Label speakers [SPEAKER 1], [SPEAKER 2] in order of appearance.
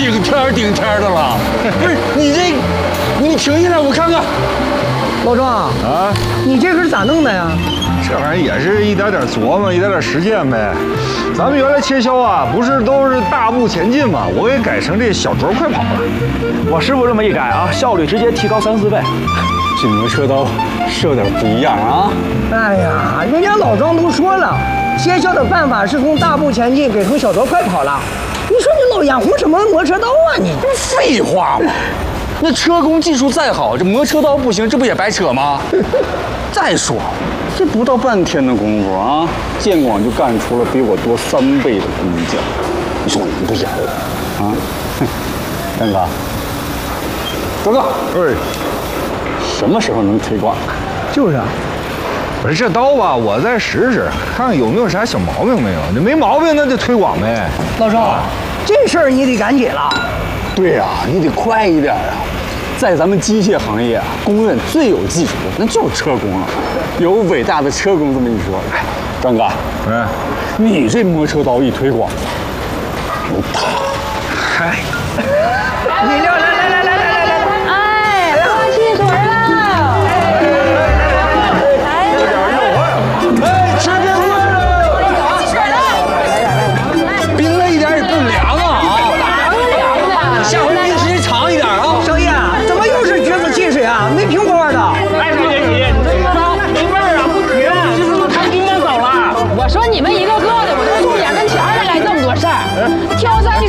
[SPEAKER 1] 顶天的了。不是你停下来，我看看。
[SPEAKER 2] 老庄啊，你这是咋弄的呀？
[SPEAKER 3] 这玩意儿也是一点点琢磨，一点点实践呗。咱们原来切削啊，不是都是大步前进嘛？我给改成这小拙快跑了。
[SPEAKER 4] 我师傅这么一改啊，效率直接提高3、4倍。
[SPEAKER 1] 这磨车刀是有点不一样啊。
[SPEAKER 2] 哎呀，人家老庄都说了，切削的办法是从大步前进改成小拙快跑了。你说你老眼红什么磨车刀啊你？
[SPEAKER 1] 废话嘛。那车工技术再好，这磨车刀不行，这不也白扯吗？再说，这不到半天的功夫啊，建广就干出了比我多3倍的工匠。你说我能不演啊？张哥，张哥，
[SPEAKER 3] 哎，
[SPEAKER 1] 什么时候能推广？
[SPEAKER 2] 就是啊，
[SPEAKER 3] 不是这刀吧，我再使使，看看有没有啥小毛病没有。这没毛病，那就推广呗。
[SPEAKER 2] 老庄，这事儿你得赶紧了。
[SPEAKER 1] 对呀，你得快一点啊！在咱们机械行业啊，公认最有技术的那就是车工了。有伟大的车工这么一说，哎，张哥，你这磨车刀一推广，牛大！
[SPEAKER 3] 嗨。